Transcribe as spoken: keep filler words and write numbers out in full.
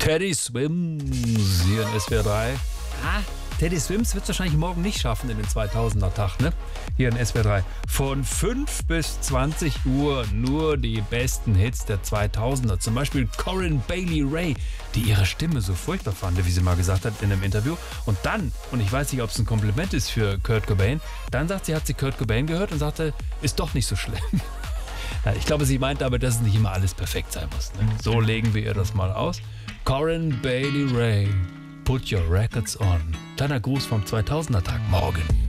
Teddy Swims hier in S W R drei. Ah, Teddy Swims wird es wahrscheinlich morgen nicht schaffen in den zweitausender-Tag, ne? Hier in S W R drei. Von fünf bis zwanzig Uhr nur die besten Hits der zweitausender. Zum Beispiel Corinne Bailey Rae, die ihre Stimme so furchtbar fand, wie sie mal gesagt hat in einem Interview. Und dann, und ich weiß nicht, ob es ein Kompliment ist für Kurt Cobain, dann sagt sie, hat sie Kurt Cobain gehört und sagte, ist doch nicht so schlimm. Ja, ich glaube, sie meint aber, dass es nicht immer alles perfekt sein muss. Ne? So legen wir ihr das mal aus. Corinne Bailey Rae, Put Your Records On. Kleiner Gruß vom zweitausender-Tag morgen.